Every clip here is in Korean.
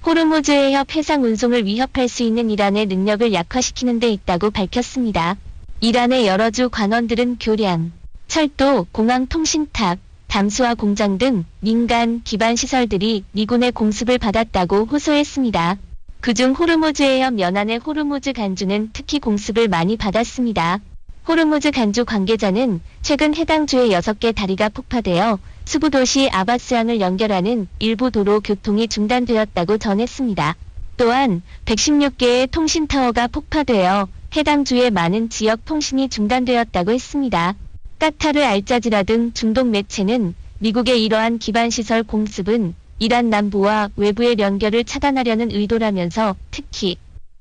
호르무즈 해협 해상 운송을 위협할 수 있는 이란의 능력을 약화시키는 데 있다고 밝혔습니다. 이란의 여러 주 관원들은 교량, 철도, 공항 통신탑, 담수화 공장 등 민간 기반 시설들이 미군의 공습을 받았다고 호소했습니다. 그중 호르무즈 해협 연안의 호르무즈 간주는 특히 공습을 많이 받았습니다. 호르무즈 간주 관계자는 최근 해당 주의 6개 다리가 폭파되어 수부도시 아바스항을 연결하는 일부 도로 교통이 중단되었다고 전했습니다. 또한 116개의 통신타워가 폭파되어 해당 주의 많은 지역 통신이 중단되었다고 했습니다. 카타르 알자지라 등 중동 매체는 미국의 이러한 기반시설 공습은 이란 남부와 외부의 연결을 차단하려는 의도라면서 특히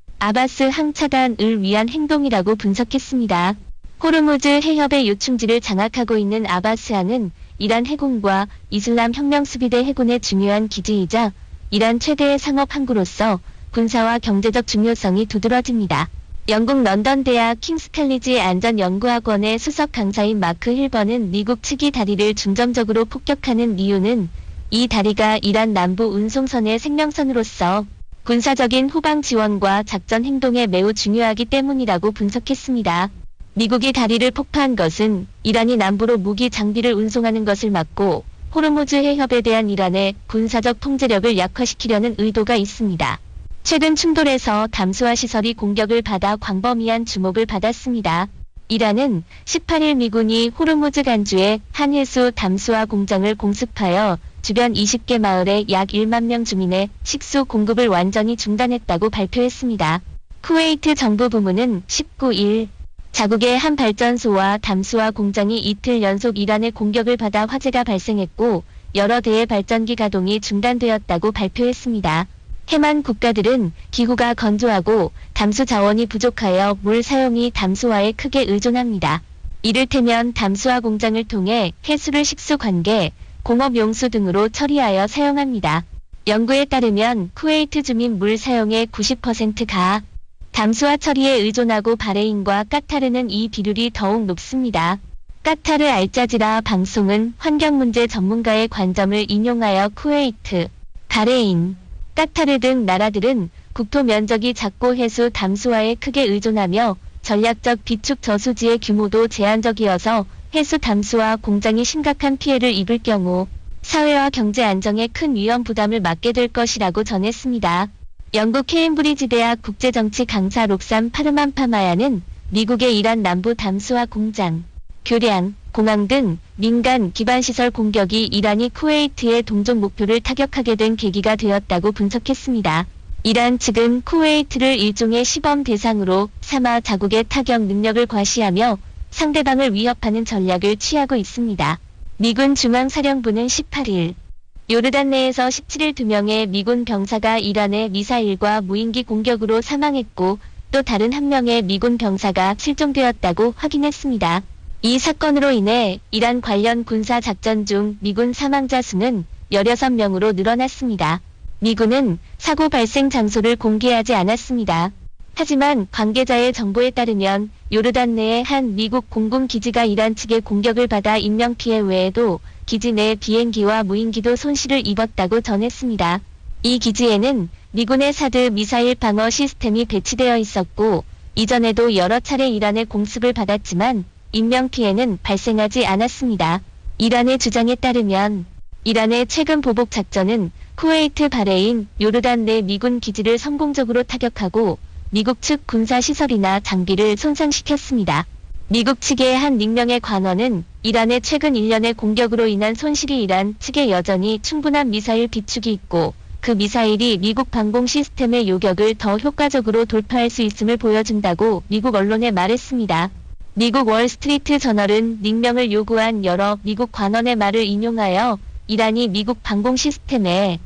아바스 항 차단을 위한 행동이라고 분석했습니다. 호르무즈 해협의 요충지를 장악하고 있는 아바스항은 이란 해군과 이슬람 혁명수비대 해군의 중요한 기지이자 이란 최대의 상업 항구로서 군사와 경제적 중요성이 두드러집니다. 영국 런던 대학 킹스칼리지 안전연구학원의 수석 강사인 마크 힐버는 미국 측이 다리를 중점적으로 폭격하는 이유는 이 다리가 이란 남부 운송선의 생명선으로서 군사적인 후방 지원과 작전 행동에 매우 중요하기 때문이라고 분석했습니다. 미국이 다리를 폭파한 것은 이란이 남부로 무기 장비를 운송하는 것을 막고 호르무즈 해협에 대한 이란의 군사적 통제력을 약화시키려는 의도가 있습니다. 최근 충돌에서 담수화 시설이 공격을 받아 광범위한 주목을 받았습니다. 이란은 18일 미군이 호르무즈 간주의 한 해수 담수화 공장을 공습하여 주변 20개 마을의 약 1만 명 주민의 식수 공급을 완전히 중단했다고 발표했습니다. 쿠웨이트 정부 부문은 19일 자국의 한 발전소와 담수화 공장이 이틀 연속 이란의 공격을 받아 화재가 발생했고 여러 대의 발전기 가동이 중단되었다고 발표했습니다. 해만 국가들은 기후가 건조하고 담수 자원이 부족하여 물 사용이 담수화에 크게 의존합니다. 이를테면 담수화 공장을 통해 해수를 식수 관계, 공업 용수 등으로 처리하여 사용합니다. 연구에 따르면 쿠웨이트 주민 물 사용의 90%가 담수화 처리에 의존하고 바레인과 까타르는 이 비율이 더욱 높습니다. 까타르 알자지라 방송은 환경문제 전문가의 관점을 인용하여 쿠웨이트, 바레인, 까타르 등 나라들은 국토 면적이 작고 해수 담수화에 크게 의존하며 전략적 비축 저수지의 규모도 제한적이어서 해수 담수화 공장이 심각한 피해를 입을 경우 사회와 경제 안정에 큰 위험 부담을 맡게 될 것이라고 전했습니다. 영국 케임브리지 대학 국제정치 강사 록산 파르만파마야는 미국의 이란 남부 담수화 공장, 교량, 공항 등 민간 기반시설 공격이 이란이 쿠웨이트의 동족 목표를 타격하게 된 계기가 되었다고 분석했습니다. 이란 측은 쿠웨이트를 일종의 시범 대상으로 삼아 자국의 타격 능력을 과시하며 상대방을 위협하는 전략을 취하고 있습니다. 미군 중앙사령부는 18일 요르단 내에서 17일 2명의 미군 병사가 이란의 미사일과 무인기 공격으로 사망했고 또 다른 1명의 미군 병사가 실종되었다고 확인했습니다. 이 사건으로 인해 이란 관련 군사 작전 중 미군 사망자 수는 16명으로 늘어났습니다. 미군은 사고 발생 장소를 공개하지 않았습니다. 하지만 관계자의 정보에 따르면 요르단 내의 한 미국 공군 기지가 이란 측의 공격을 받아 인명피해 외에도 기지 내 비행기와 무인기도 손실을 입었다고 전했습니다. 이 기지에는 미군의 사드 미사일 방어 시스템이 배치되어 있었고 이전에도 여러 차례 이란의 공습을 받았지만 인명피해는 발생하지 않았습니다. 이란의 주장에 따르면 이란의 최근 보복 작전은 쿠웨이트, 바레인, 요르단 내 미군 기지를 성공적으로 타격하고 미국 측 군사시설이나 장비를 손상시켰습니다. 미국 측의 한 익명의 관원은 이란의 최근 1년의 공격으로 인한 손실이 이란 측에 여전히 충분한 미사일 비축이 있고 그 미사일이 미국 방공 시스템의 요격을 더 효과적으로 돌파할 수 있음을 보여준다고 미국 언론에 말했습니다. 미국 월스트리트 저널은 익명을 요구한 여러 미국 관원의 말을 인용하여 이란이 미국 방공 시스템에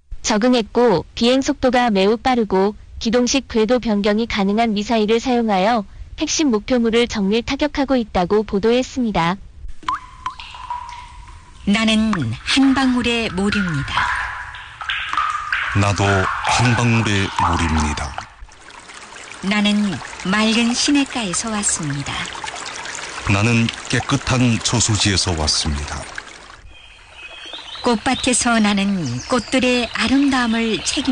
적응했고 비행 속도가 매우 빠르고 기동식 궤도 변경이 가능한 미사일을 사용하여 핵심 목표물을 정밀 타격하고 있다고 보도했습니다. 나는 한 방울의 모류입니다. 나도 한 방울의 물입니다. 나는 맑은 시냇가에서 왔습니다. 나는 깨끗한 저수지에서 왔습니다. 꽃밭에서 나는 꽃들의 아름다움을 책임